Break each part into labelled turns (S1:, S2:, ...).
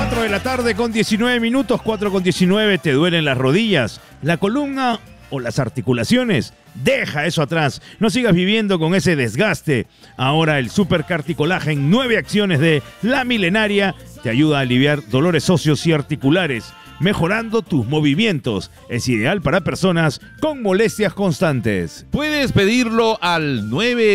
S1: 4 de la tarde con 19 minutos, 4 con 19. ¿Te duelen las rodillas, la columna o las articulaciones? Deja eso atrás. No sigas viviendo con ese desgaste. Ahora el Super Carticolagen 9 acciones de La Milenaria te ayuda a aliviar dolores óseos y articulares, mejorando tus movimientos. Es ideal para personas con molestias constantes.
S2: Puedes pedirlo al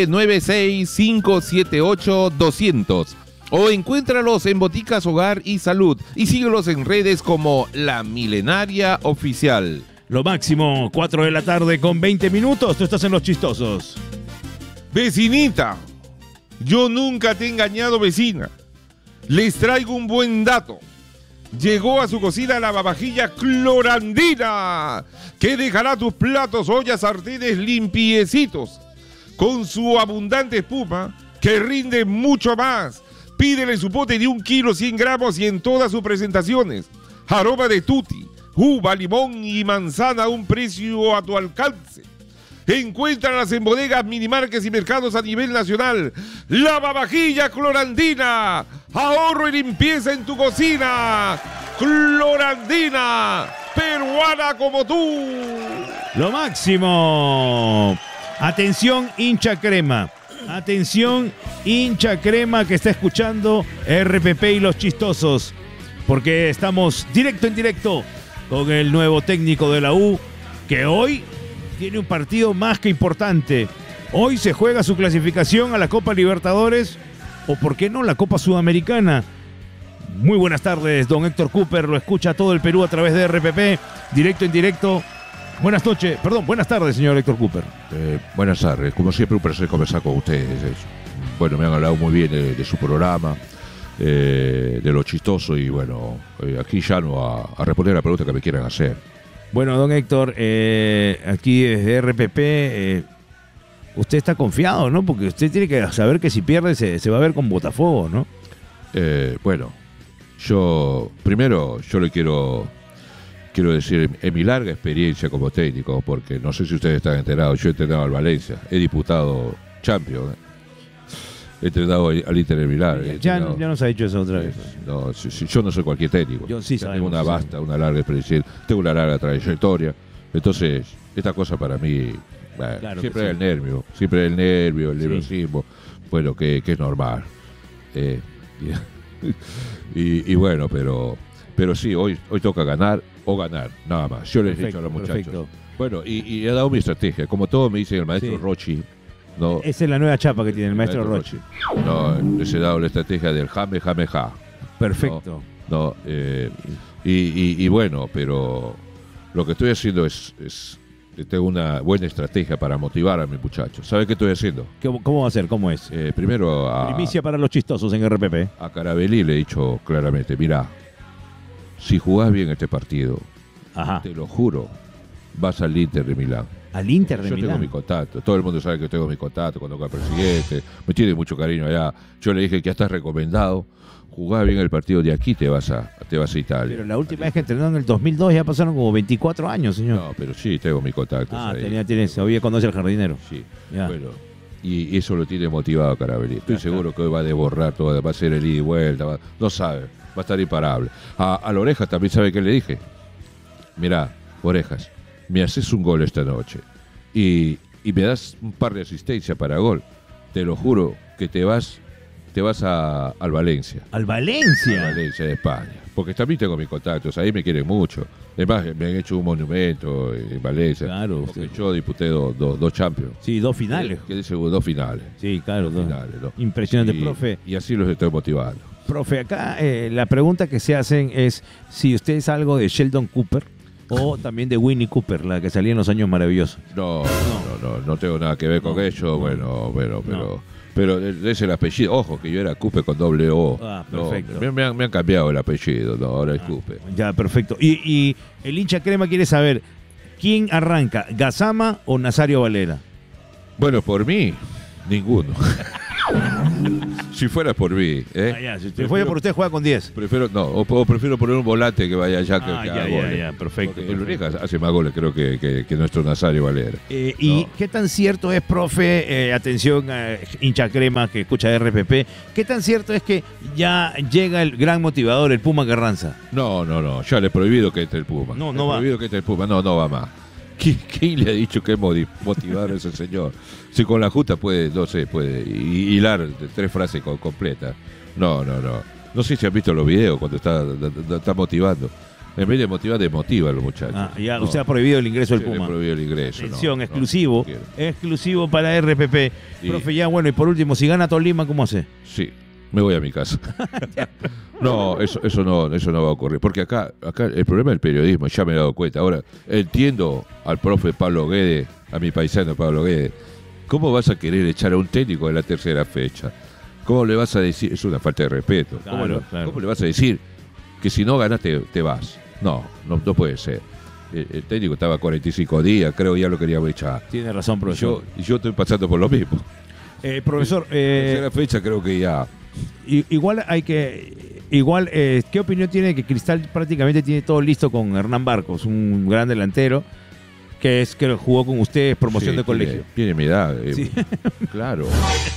S2: 996-578-200 o encuéntralos en Boticas Hogar y Salud y síguelos en redes como La Milenaria Oficial.
S1: Lo máximo, 4 de la tarde con 20 minutos. Tú estás en Los Chistosos.
S2: Vecinita, yo nunca te he engañado, vecina. Les traigo un buen dato. Llegó a su cocina la lavavajilla Clorandina, que dejará tus platos, ollas, sartenes limpiecitos, con su abundante espuma que rinde mucho más. Pídele su pote de 1 kilo 100 gramos y en todas sus presentaciones. Aroma de tutti, uva, limón y manzana a un precio a tu alcance. Encuéntralas en bodegas, minimarques y mercados a nivel nacional. Lavavajilla Clorandina, ahorro y limpieza en tu cocina. Clorandina, peruana como tú.
S1: Lo máximo. Atención, hincha crema. Atención, hincha crema que está escuchando RPP y Los Chistosos, porque estamos directo en directo con el nuevo técnico de la U, que hoy tiene un partido más que importante. Hoy se juega su clasificación a la Copa Libertadores, o por qué no, la Copa Sudamericana. Muy buenas tardes, don Héctor Cooper, lo escucha todo el Perú a través de RPP, directo en directo. Buenas tardes, señor Héctor Cooper.
S3: Buenas tardes, como siempre un placer conversar con ustedes. Bueno, me han hablado muy bien de su programa, de Lo Chistoso, y bueno, aquí ya no a responder a la pregunta que me quieran hacer.
S1: Bueno, don Héctor, aquí desde RPP, usted está confiado, ¿no? Porque usted tiene que saber que si pierde se va a ver con Botafogo, ¿no?
S3: Bueno, yo le quiero decir, en mi larga experiencia como técnico, porque no sé si ustedes están enterados, yo he entrenado al Valencia, he disputado Champions, he entrenado al Inter de Milán.
S1: Ya nos ha dicho eso otra vez.
S3: No, yo no soy cualquier técnico.
S1: Yo sí
S3: tengo una larga experiencia, tengo una larga trayectoria. Entonces, esta cosa para mí, bueno, claro, siempre es el nervio, el nerviosismo, bueno, que es normal. Y bueno, pero sí, hoy toca ganar o ganar, nada más. Yo les he dicho a los muchachos. Perfecto. Bueno, y he dado mi estrategia. Como todo me dice el maestro Rochi. No,
S1: esa es la nueva chapa que tiene el maestro Rochi.
S3: No, les he dado la estrategia del jame, jame, ja.
S1: Perfecto.
S3: Y bueno, pero lo que estoy haciendo es tengo una buena estrategia para motivar a mis muchachos. ¿Sabe qué estoy haciendo?
S1: ¿Cómo va a ser? ¿Cómo es?
S3: Primero
S1: primicia para Los Chistosos en RPP.
S3: A Carabelli le he dicho claramente, mirá, si jugás bien este partido, te lo juro, vas al Inter de Milán.
S1: ¿Al Inter de
S3: Milán? Yo tengo mi contacto, todo el mundo sabe que tengo mi contacto cuando el presidente, me tiene mucho cariño allá. Yo le dije que ya estás recomendado, jugás bien el partido, de aquí te vas a Italia.
S1: Pero la última vez que entrenó en el 2002 ya pasaron como 24 años, señor.
S3: No, pero sí, tengo mi contacto.
S1: Sabía conocer al jardinero.
S3: Sí, ya. Bueno, y eso lo tiene motivado a Carabelli. Estoy seguro que hoy va a desborrar todo, va a ser el ida y vuelta, no sabe, va a estar imparable. A la Orejas también sabe qué le dije. Mirá, Orejas, me haces un gol esta noche y me das un par de asistencias para gol. Te lo juro que te vas al Valencia.
S1: ¿Al Valencia?
S3: Al Valencia de España. Porque también tengo mis contactos, ahí me quieren mucho. Además, me han hecho un monumento en Valencia.
S1: Claro.
S3: Porque yo disputé dos Champions.
S1: Sí, 2 finales.
S3: Que dice 2 finales.
S1: Sí, claro.
S3: Dos finales, ¿no?
S1: Impresionante, profe.
S3: Y así los estoy motivando.
S1: Profe, acá la pregunta que se hacen es si usted es algo de Sheldon Cooper o también de Winnie Cooper, la que salía en Los Años Maravillosos.
S3: No tengo nada que ver con ello. Pero es el apellido. Ojo, que yo era Cooper con doble O.
S1: Perfecto.
S3: Me han cambiado el apellido, ahora es Cooper.
S1: Ya, perfecto. Y el hincha crema quiere saber, ¿quién arranca, Gazzama o Nazario Valera?
S3: Bueno, por mí, ninguno. Si fuera por mí,
S1: Ah, ya, si usted fuera por usted, juega con 10.
S3: Prefiero, no, o prefiero poner un volante que vaya allá que haga
S1: ya,
S3: goles.
S1: ya, perfecto.
S3: Porque el Oreja hace más goles, creo que nuestro Nazario Valera.
S1: ¿Y
S3: No.
S1: qué tan cierto es, profe, atención, hincha crema que escucha RPP, qué tan cierto es que ya llega el gran motivador, el Puma Carranza?
S3: No, ya le he prohibido que entre el Puma.
S1: No
S3: Le he
S1: va.
S3: prohibido que entre el Puma, no va más. ¿Quién le ha dicho que es motivar a ese señor? Si con la justa puede, no sé, puede hilar 3 frases completas. No. No sé si han visto los videos cuando está motivando. En vez de motivar, desmotiva a los muchachos.
S1: Ya
S3: No.
S1: usted ha prohibido el ingreso del
S3: Sí, le he
S1: Puma.
S3: prohibido el ingreso.
S1: Atención,
S3: no
S1: exclusivo.
S3: quiero.
S1: Exclusivo para RPP.
S3: Sí.
S1: Profe, ya bueno, y por último, si gana Tolima, ¿cómo hace?
S3: Sí, me voy a mi casa. No, eso no va a ocurrir. Porque acá el problema del periodismo, ya me he dado cuenta. Ahora, entiendo al profe Pablo Guede, a mi paisano Pablo Guede. ¿Cómo vas a querer echar a un técnico en la tercera fecha? ¿Cómo le vas a decir? Es una falta de respeto.
S1: Claro.
S3: ¿Cómo le vas a decir que si no ganas te vas? No puede ser. El técnico estaba 45 días, creo ya lo queríamos echar.
S1: Tiene razón, profesor.
S3: Y yo estoy pasando por lo mismo.
S1: Profesor,
S3: Tercera fecha creo que ya...
S1: ¿qué opinión tiene de que Cristal prácticamente tiene todo listo con Hernán Barcos, un gran delantero que jugó con usted promoción
S3: Sí,
S1: de colegio?
S3: Tiene mi edad.
S1: Sí.
S3: Claro.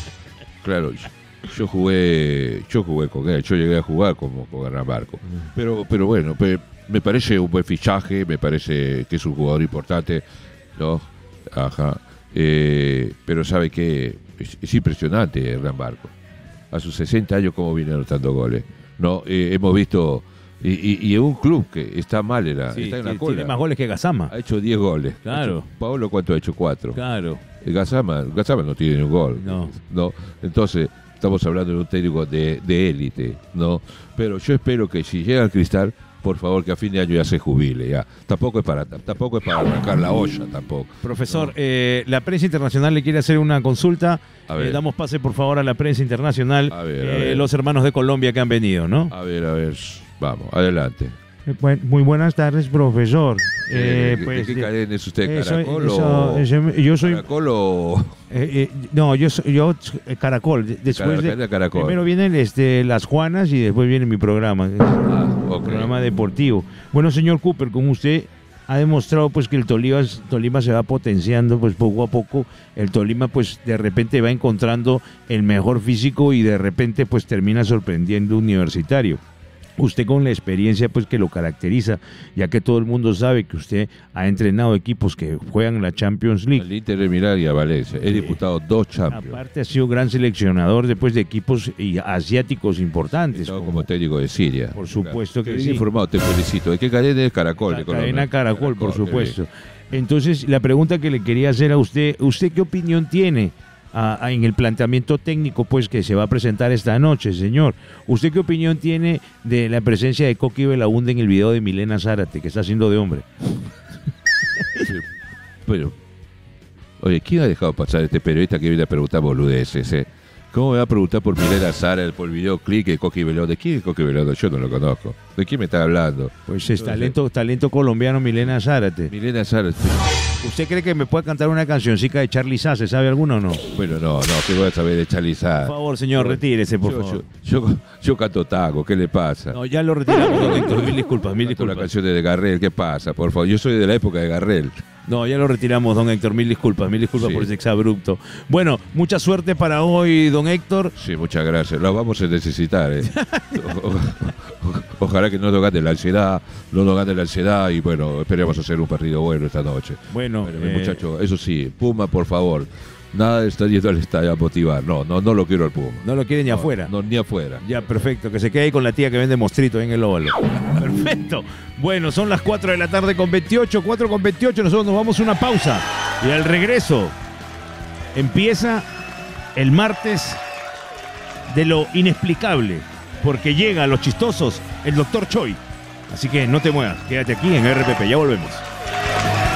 S3: Yo jugué con él. Yo llegué a jugar con Hernán Barco. Pero bueno, me parece un buen fichaje. Me parece que es un jugador importante, ¿no? Ajá. Pero sabe que es impresionante Hernán Barco. A sus 60 años cómo viene anotando goles. No, hemos visto y en un club que está mal,
S1: Sí,
S3: está en la cola.
S1: tiene más goles que Gazama.
S3: Ha hecho 10 goles.
S1: Claro.
S3: Paolo, ¿cuánto ha hecho? 4.
S1: Claro.
S3: Gazama no tiene ni un gol.
S1: No.
S3: Entonces, estamos hablando de un técnico de élite, ¿no? Pero yo espero que si llega al Cristal, por favor, que a fin de año ya se jubile, ya. Tampoco es para arrancar la olla, tampoco.
S1: Profesor, la prensa internacional le quiere hacer una consulta.
S3: A ver.
S1: Damos pase, por favor, a la prensa internacional.
S3: A ver.
S1: Los hermanos de Colombia que han venido, ¿no?
S3: A ver, vamos, adelante.
S4: Muy buenas tardes, profesor.
S3: ¿De
S4: Pues,
S3: qué cadena es usted?
S4: eso-
S3: ¿Caracol
S4: yo soy
S3: ¿Caracol o...?
S4: no, yo Caracol. Después
S3: Cadena Caracol.
S4: primero vienen las Juanas y después viene mi programa,
S3: Ok.
S4: programa deportivo. Bueno, señor Cooper, como usted ha demostrado pues que el Tolima se va potenciando pues poco a poco, el Tolima pues de repente va encontrando el mejor físico y de repente pues termina sorprendiendo Universitario. Usted con la experiencia pues que lo caracteriza, ya que todo el mundo sabe que usted ha entrenado equipos que juegan en la Champions League.
S3: El Inter de Milán y a Valencia. He disputado 2 Champions.
S4: Aparte ha sido gran seleccionador después de equipos asiáticos importantes.
S3: Estaba como técnico de Siria.
S4: Por supuesto que
S3: Qué bien
S4: sí.
S3: informado, te felicito. ¿De qué cadena es? Caracol de Colombia.
S4: Cadena Caracol, por
S3: qué bien.
S4: supuesto. Entonces, la pregunta que le quería hacer a ¿usted qué opinión tiene en el planteamiento técnico pues que se va a presentar esta noche, señor? ¿Usted qué opinión tiene de la presencia de Coqui Belaúnde en el video de Milena Zárate, que está haciendo de hombre?
S3: Sí, pero, oye, ¿quién ha dejado pasar este periodista que viene a preguntar boludeces? ¿Cómo me va a preguntar por Milena Zárate, por el videoclip de Coqui Belaúnde? ¿Quién es Coqui Belaúnde? Yo no lo conozco. ¿De quién me está hablando?
S4: Pues es talento colombiano Milena Zárate.
S3: Milena Zárate.
S4: ¿Usted cree que me puede cantar una cancioncita de Charly Sasse? ¿Sabe alguno o no?
S3: Bueno, no, que voy a saber de Charly
S4: Por
S3: Sasse.
S4: favor, señor, retírese, por favor.
S3: Yo canto tango, ¿qué le pasa?
S4: No, ya lo retiramos, don Héctor. Mil disculpas, mil
S3: Canto la
S4: disculpas.
S3: canción de Garrel, ¿qué pasa? Por favor, yo soy de la época de Garrel.
S4: No, ya lo retiramos, don Héctor. Mil disculpas
S3: Sí.
S4: por ese exabrupto. Bueno, mucha suerte para hoy, don Héctor.
S3: Sí, muchas gracias. Lo vamos a necesitar, ¿eh? Ojalá que no nos gane la ansiedad, y bueno, esperemos hacer un partido bueno esta noche.
S4: Bueno,
S3: Muchachos, eso sí, Puma, por favor, nada de estar yendo al estadio a motivar. No lo quiero al Puma.
S4: no lo quiere ni afuera.
S3: No, ni afuera.
S4: Ya, perfecto. Que se quede ahí con la tía que vende mostrito ahí en el óvalo. Perfecto. Bueno, son las 4 de la tarde con 28. 4 con 28. Nosotros nos vamos a una pausa. Y al regreso empieza el martes de lo inexplicable. Porque llega a los chistosos el doctor Choi. Así que no te muevas. Quédate aquí en RPP. Ya volvemos.